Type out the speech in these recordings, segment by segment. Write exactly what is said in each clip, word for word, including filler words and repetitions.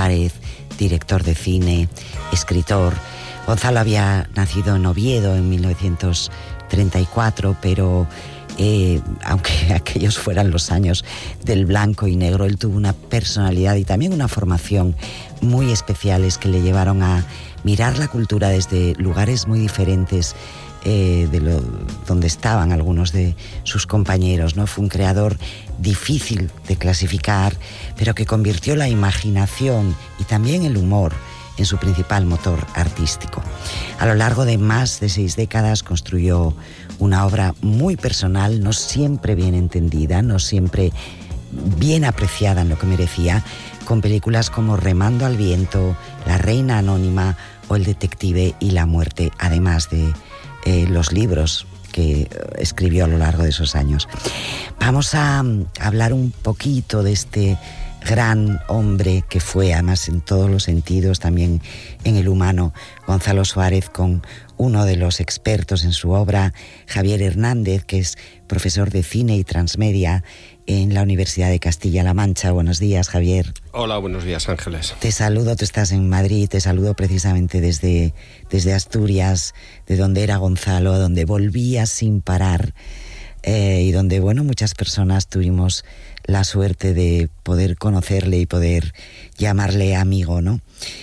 Suárez, director de cine, escritor. Gonzalo había nacido en Oviedo en mil novecientos treinta y cuatro, pero eh, aunque aquellos fueran los años del blanco y negro, él tuvo una personalidad y también una formación muy especiales que le llevaron a mirar la cultura desde lugares muy diferentes eh, de lo, donde estaban algunos de sus compañeros, ¿no? Fue un creador difícil de clasificar, pero que convirtió la imaginación y también el humor en su principal motor artístico. A lo largo de más de seis décadas construyó una obra muy personal, no siempre bien entendida, no siempre bien apreciada en lo que merecía, con películas como Remando al viento, La reina anónima o El detective y la muerte, además de eh, los libros que escribió a lo largo de esos años. Vamos a hablar un poquito de este gran hombre que fue, además en todos los sentidos, también en el humano, Gonzalo Suárez, con uno de los expertos en su obra, Javier Hernández, que es profesor de cine y transmedia en la Universidad de Castilla-La Mancha. Buenos días, Javier. Hola, buenos días, Ángeles. Te saludo, tú estás en Madrid, te saludo precisamente desde, desde Asturias, de donde era Gonzalo, donde volvía sin parar, eh, y donde, bueno, muchas personas tuvimos la suerte de poder conocerle y poder llamarle amigo, ¿no?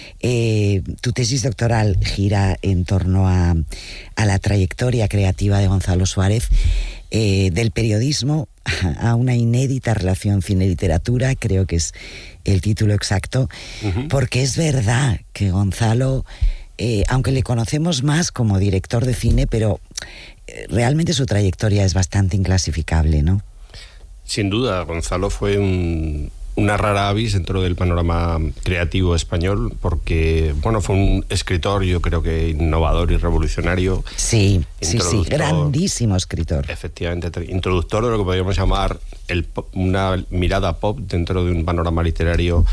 Eh, tu tesis doctoral gira en torno a, a la trayectoria creativa de Gonzalo Suárez, eh, del periodismo a una inédita relación cine-literatura, creo que es el título exacto, uh-huh. Porque es verdad que Gonzalo, eh, aunque le conocemos más como director de cine, pero eh, realmente su trayectoria es bastante inclasificable, ¿no? Sin duda, Gonzalo fue un, una rara avis dentro del panorama creativo español, porque, bueno, fue un escritor, yo creo que innovador y revolucionario. Sí, sí, sí, grandísimo escritor. Efectivamente, introductor de lo que podríamos llamar el, una mirada pop dentro de un panorama literario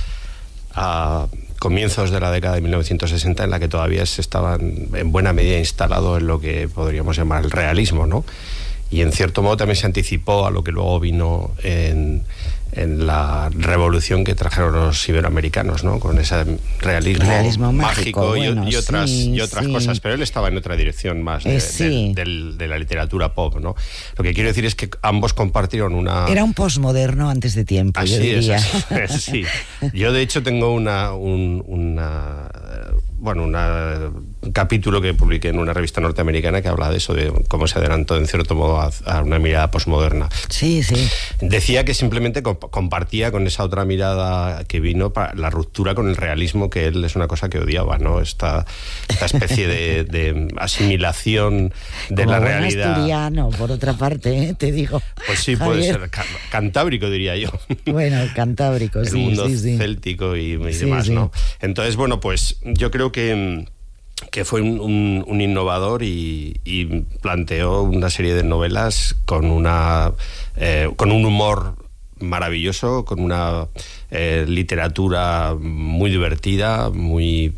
a comienzos de la década de mil novecientos sesenta, en la que todavía se estaban en buena medida instalado en lo que podríamos llamar el realismo, ¿no? Y en cierto modo también se anticipó a lo que luego vino en, en la revolución que trajeron los iberoamericanos, ¿no? Con ese realismo, realismo mágico, mágico bueno, y, y otras, sí, y otras sí. cosas, pero él estaba en otra dirección más de, eh, sí. de, de, de la literatura pop, ¿no? Lo que quiero decir es que ambos compartieron una... Era un posmoderno antes de tiempo, así yo diría. Es, es, sí. Yo de hecho tengo una... Un, una bueno, una, un capítulo que publiqué en una revista norteamericana que habla de eso, de cómo se adelantó en cierto modo a, a una mirada posmoderna. Sí, sí. Decía que simplemente comp- compartía con esa otra mirada que vino para la ruptura con el realismo, que él es una cosa que odiaba, ¿no? Esta, esta especie de, de asimilación de como la buen realidad. Asturiano, por otra parte, ¿eh? Te digo. Pues sí, Javier. Puede ser ca- cantábrico, diría yo. Bueno, cantábrico, el sí, mundo sí, sí. céltico y, y Sí, demás, sí. ¿no? Entonces, bueno, pues yo creo que, que fue un, un, un innovador y, y planteó una serie de novelas con una eh, con un humor maravilloso, con una eh, literatura muy divertida, muy,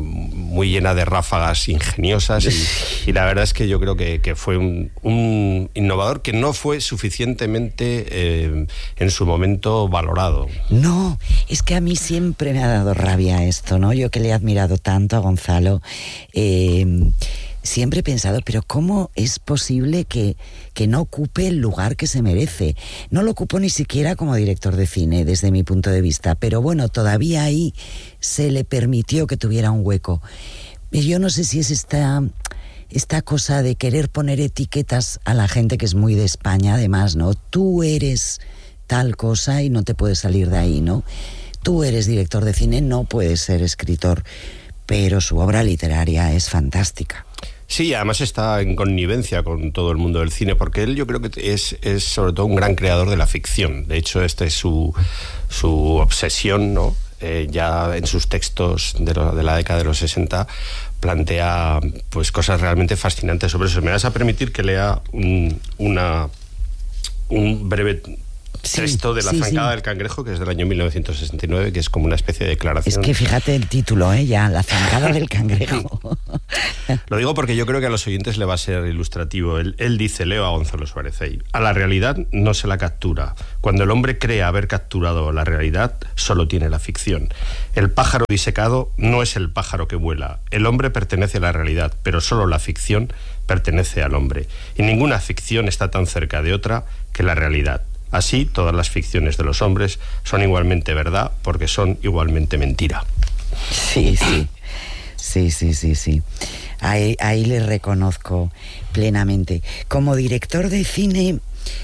muy llena de ráfagas ingeniosas y, y la verdad es que yo creo que, que fue un, un innovador que no fue suficientemente eh, en su momento valorado. No, es que a mí siempre me ha dado rabia esto, ¿no? Yo que le he admirado tanto a Gonzalo, eh, siempre he pensado, pero ¿cómo es posible que, que no ocupe el lugar que se merece? No lo ocupó ni siquiera como director de cine, desde mi punto de vista, pero bueno, todavía ahí se le permitió que tuviera un hueco. Y yo no sé si es esta, esta cosa de querer poner etiquetas a la gente, que es muy de España, además, ¿no? Tú eres tal cosa y no te puedes salir de ahí, ¿no? Tú eres director de cine, no puedes ser escritor, pero su obra literaria es fantástica. Sí, además está en connivencia con todo el mundo del cine, porque él yo creo que es, es sobre todo un gran creador de la ficción. De hecho, esta es su, su obsesión, ¿no? Eh, ya en sus textos de, lo, de la década de los sesenta plantea pues cosas realmente fascinantes sobre eso. Me vas a permitir que lea un, una, un breve texto de La sí, zancada sí. del cangrejo, que es del año mil novecientos sesenta y nueve, que es como una especie de declaración. Es que fíjate el título, ¿eh? Ya, La zancada del cangrejo. Lo digo porque yo creo que a los oyentes le va a ser ilustrativo. Él, él dice, leo a Gonzalo Suárez ahí, a la realidad no se la captura. Cuando el hombre cree haber capturado la realidad, solo tiene la ficción. El pájaro disecado no es el pájaro que vuela. El hombre pertenece a la realidad, pero solo la ficción pertenece al hombre. Y ninguna ficción está tan cerca de otra que la realidad. Así, todas las ficciones de los hombres son igualmente verdad, porque son igualmente mentira. Sí, sí. Sí, sí, sí, sí. Ahí, ahí le reconozco plenamente. Como director de cine,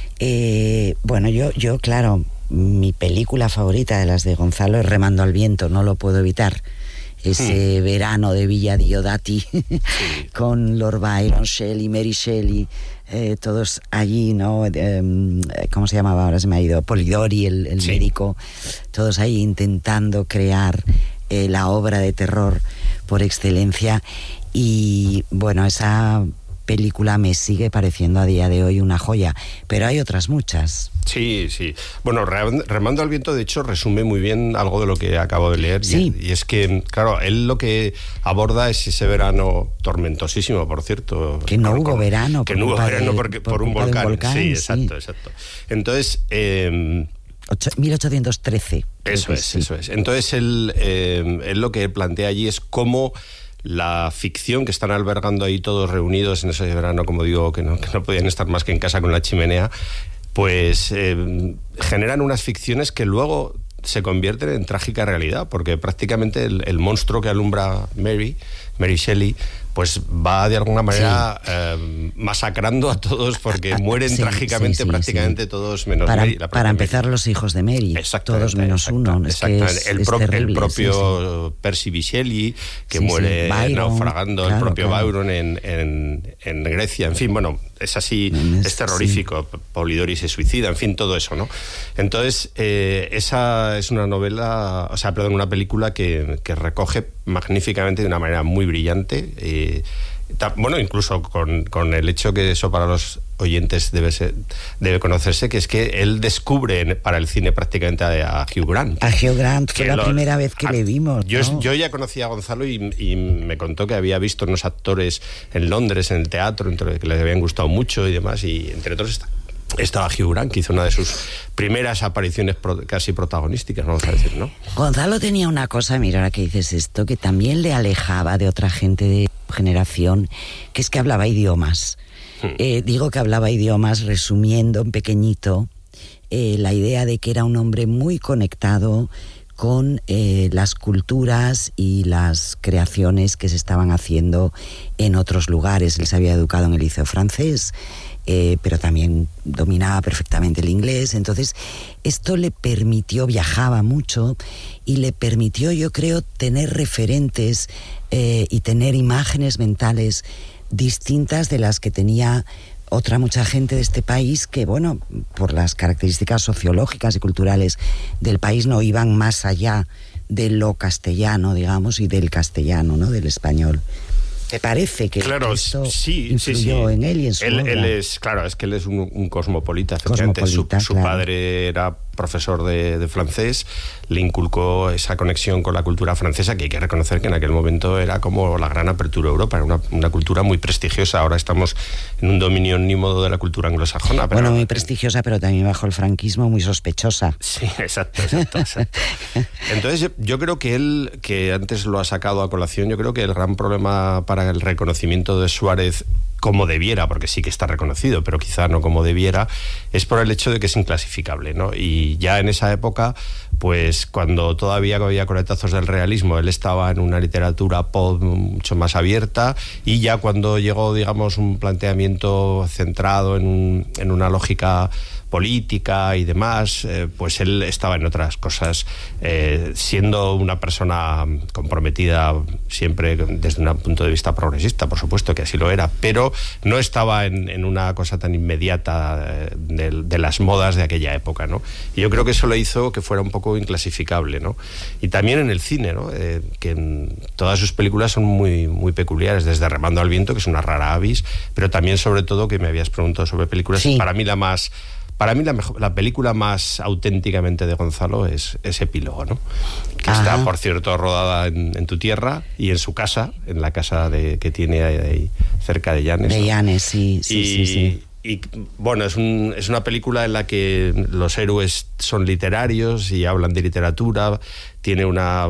eh, bueno, yo, yo, claro, mi película favorita de las de Gonzalo es Remando al viento, no lo puedo evitar. Ese hmm. verano de Villa Diodati, sí. con Lord Byron, Shelley, Mary Shelley, eh, todos allí, ¿no? Eh, ¿Cómo se llamaba? Ahora se me ha ido. Polidori, el, el sí. médico, todos ahí intentando crear eh, la obra de terror por excelencia. Y bueno, esa película me sigue pareciendo a día de hoy una joya, pero hay otras muchas. Sí, sí. Bueno, Remando al viento, de hecho, resume muy bien algo de lo que acabo de leer. Sí. Y, y es que, claro, él lo que aborda es ese verano tormentosísimo, por cierto. Que no con, hubo con, verano. Que no hubo verano de, porque, por, por un volcán. un volcán. Sí, sí, exacto, exacto. Entonces... Eh, mil ochocientos trece. Eso es, sí. eso es. Entonces, él, eh, él lo que plantea allí es cómo la ficción que están albergando ahí todos reunidos en ese verano, como digo, que no, que no podían estar más que en casa con la chimenea, pues eh, generan unas ficciones que luego se convierten en trágica realidad, porque prácticamente el, el monstruo que alumbra Mary, Mary Shelley, pues va de alguna manera sí. eh, masacrando a todos, porque mueren sí, trágicamente sí, sí, prácticamente sí. todos menos para, Mary. La para empezar, Mary. Los hijos de Mary, todos menos exacta, uno. Es que es, el, es pro, terrible, el propio sí, sí. Percy Shelley, que sí, muere sí. Byron, naufragando, claro, el propio claro. Byron en, en, en Grecia, en fin, bueno, es así, es, es terrorífico. Sí. Polidori se suicida, en fin, todo eso, ¿no? Entonces, eh, esa es una novela, o sea, perdón, una película que, que recoge magníficamente de una manera muy brillante. Eh, Bueno, incluso con, con el hecho que eso para los oyentes debe ser, debe conocerse, que es que él descubre para el cine prácticamente a, a Hugh Grant. A Hugh Grant, fue la lo, primera vez que a, le vimos. Yo, ¿no? yo ya conocía a Gonzalo y, y me contó que había visto unos actores en Londres, en el teatro, entre, que les habían gustado mucho y demás, y entre otros está, estaba Hugh Grant, que hizo una de sus primeras apariciones pro, casi protagonísticas, vamos a decir, ¿no? Gonzalo tenía una cosa, mira, ahora que dices esto, que también le alejaba de otra gente de generación, que es que hablaba idiomas. Hmm. Eh, digo que hablaba idiomas resumiendo en pequeñito eh, la idea de que era un hombre muy conectado con eh, las culturas y las creaciones que se estaban haciendo en otros lugares. Él se había educado en el liceo francés, eh, pero también dominaba perfectamente el inglés. Entonces, esto le permitió, viajaba mucho, y le permitió, yo creo, tener referentes eh, y tener imágenes mentales distintas de las que tenía otra mucha gente de este país que, bueno, por las características sociológicas y culturales del país no iban más allá de lo castellano, digamos, y del castellano, ¿no?, del español. ¿Te parece que claro, esto sí, influyó sí, sí. en él y en su él, obra? él es, claro, es que él es un, un cosmopolita, efectivamente. Cosmopolita, su, su claro. padre era profesor de, de francés, le inculcó esa conexión con la cultura francesa, que hay que reconocer que en aquel momento era como la gran apertura a Europa, era una, una cultura muy prestigiosa. Ahora estamos en un dominio nímodo de la cultura anglosajona. Pero, bueno, muy prestigiosa, pero también bajo el franquismo muy sospechosa. Sí, exacto, exacto, exacto. Entonces yo creo que él, que antes lo ha sacado a colación, yo creo que el gran problema para el reconocimiento de Suárez como debiera, porque sí que está reconocido, pero quizá no como debiera, es por el hecho de que es inclasificable, ¿no? Y ya en esa época, pues cuando todavía había coletazos del realismo, él estaba en una literatura pop mucho más abierta, y ya cuando llegó, digamos, un planteamiento centrado en, un, en una lógica política y demás, eh, pues él estaba en otras cosas, eh, siendo una persona comprometida siempre desde un punto de vista progresista, por supuesto que así lo era, pero no estaba en, en una cosa tan inmediata eh, de, de las modas de aquella época, ¿no? Y yo creo que eso le hizo que fuera un poco inclasificable, ¿no? Y también en el cine, ¿no? Eh, que en todas sus películas son muy, muy peculiares, desde Remando al viento, que es una rara avis, pero también, sobre todo, que me habías preguntado sobre películas, sí. para mí la más para mí la, mejor, la película más auténticamente de Gonzalo es, es Epílogo, ¿no? Que Ajá. está, por cierto, rodada en, en tu tierra y en su casa, en la casa de, que tiene ahí cerca de Llanes. De ¿no? Llanes, sí, sí, y, sí, sí. Y bueno, es, un, es una película en la que los héroes son literarios y hablan de literatura, tiene una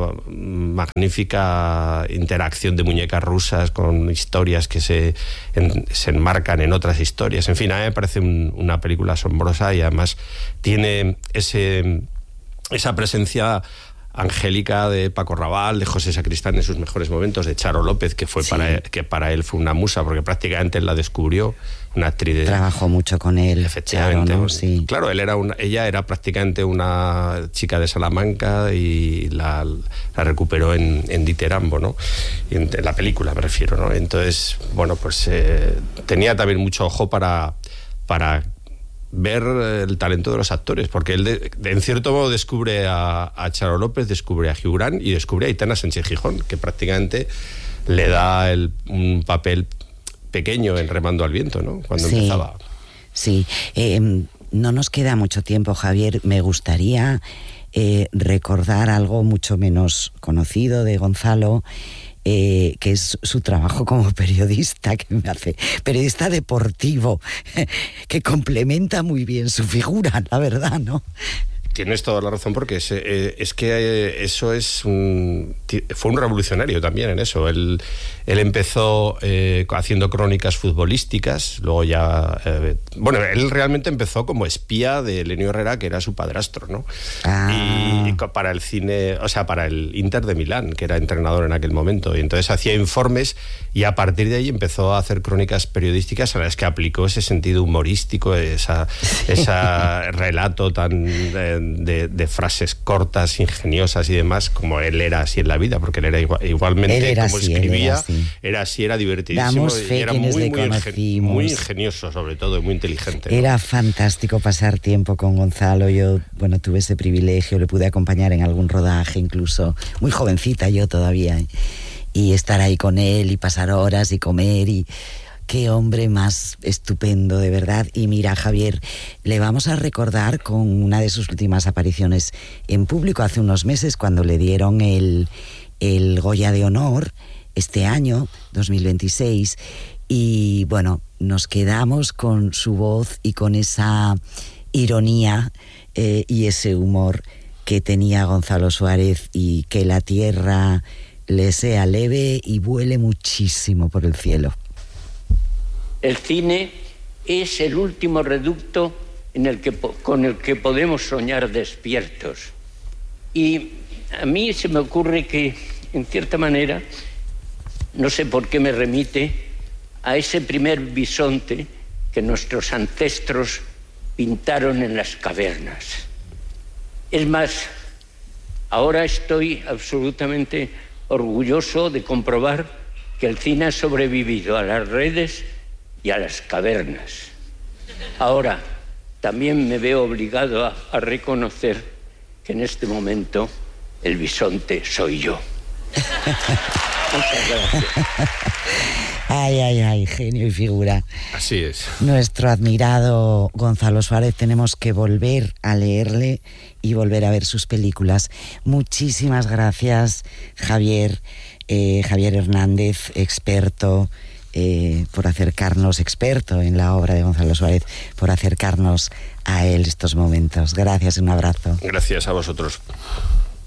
magnífica interacción de muñecas rusas con historias que se, en, se enmarcan en otras historias. En fin, a mí me parece un, una película asombrosa y además tiene ese, esa presencia angélica de Paco Raval, de José Sacristán en sus mejores momentos, de Charo López, que fue sí. para, que para él fue una musa, porque prácticamente él la descubrió, una actriz de... Trabajó mucho con él. Efectivamente. Claro, ¿no? Sí. Claro, él era una, ella era prácticamente una chica de Salamanca y la, la recuperó en, en Diterambo, ¿no? Y en, en la película me refiero, ¿no? Entonces, bueno, pues eh, tenía también mucho ojo para... para ver el talento de los actores, porque él de, de, en cierto modo descubre a, a Charo López, descubre a Hugh Grant y descubre a Aitana Sánchez Gijón, que prácticamente le da el, un papel pequeño en Remando al Viento, ¿no? Cuando sí, empezaba. Sí, eh, no nos queda mucho tiempo, Javier. Me gustaría eh, recordar algo mucho menos conocido de Gonzalo, Eh, que es su trabajo como periodista, que me hace periodista deportivo, que complementa muy bien su figura, la verdad, ¿no? Tienes toda la razón, porque es, eh, es que eh, eso es un, fue un revolucionario también en eso. Él, él empezó eh, haciendo crónicas futbolísticas, luego ya... Eh, bueno, él realmente empezó como espía de Lenio Herrera, que era su padrastro, ¿no? Ah. Y, y para el cine, o sea, para el Inter de Milán, que era entrenador en aquel momento. Y entonces hacía informes y a partir de ahí empezó a hacer crónicas periodísticas a las que aplicó ese sentido humorístico, esa, ese relato tan... Eh, De, de frases cortas, ingeniosas y demás, como él era así en la vida, porque él era igual, igualmente él era como así, escribía, era así. era así, era divertidísimo y era muy, muy, ingen, muy ingenioso, sobre todo, y muy inteligente, ¿no? Era fantástico pasar tiempo con Gonzalo. Yo, bueno, tuve ese privilegio, le pude acompañar en algún rodaje, incluso muy jovencita yo todavía, ¿eh? Y estar ahí con él y pasar horas y comer y... Qué hombre más estupendo, de verdad. Y mira, Javier, le vamos a recordar con una de sus últimas apariciones en público hace unos meses, cuando le dieron el, el Goya de Honor este año, dos mil veintiséis. Y bueno, nos quedamos con su voz y con esa ironía eh, y ese humor que tenía Gonzalo Suárez, y que la tierra le sea leve y vuele muchísimo por el cielo. El cine es el último reducto en el que, con el que podemos soñar despiertos. Y a mí se me ocurre que, en cierta manera, no sé por qué me remite a ese primer bisonte que nuestros ancestros pintaron en las cavernas. Es más, ahora estoy absolutamente orgulloso de comprobar que el cine ha sobrevivido a las redes y a las cavernas. Ahora, también me veo obligado a, a reconocer que en este momento el bisonte soy yo. Muchas gracias. Ay, ay, ay, genio y figura. Así es. Nuestro admirado Gonzalo Suárez, tenemos que volver a leerle y volver a ver sus películas. Muchísimas gracias, Javier, eh, Javier Hernández, experto, Eh, por acercarnos, experto en la obra de Gonzalo Suárez, por acercarnos a él estos momentos. Gracias, un abrazo. Gracias a vosotros.